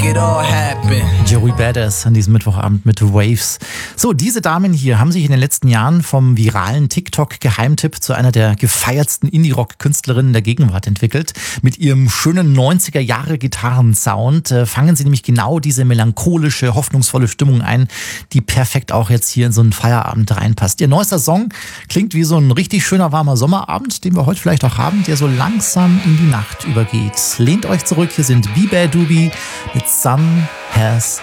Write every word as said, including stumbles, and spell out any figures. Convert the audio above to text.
it all happen. Joey Badass an diesem Mittwochabend mit Waves. So, diese Damen hier haben sich in den letzten Jahren vom viralen TikTok-Geheimtipp zu einer der gefeiertsten Indie-Rock-Künstlerinnen der Gegenwart entwickelt. Mit ihrem schönen neunziger-Jahre-Gitarrensound äh, fangen sie nämlich genau diese melancholische, hoffnungsvolle Stimmung ein, die perfekt auch jetzt hier in so einen Feierabend reinpasst. Ihr neuester Song klingt wie so ein richtig schöner, warmer Sommerabend, den wir heute vielleicht auch haben, der so langsam in die Nacht übergeht. Lehnt euch zurück, hier sind Biba Dubi mit Sun Has